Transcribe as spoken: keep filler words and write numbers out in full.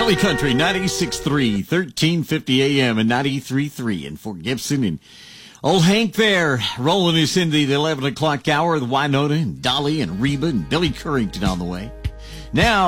Early Country, ninety-six point three, thirteen fifty A M and ninety-three point three in Fort Gibson. And old Hank there rolling us into the eleven o'clock hour with Winona and Dolly and Reba and Billy Currington on the way. Now,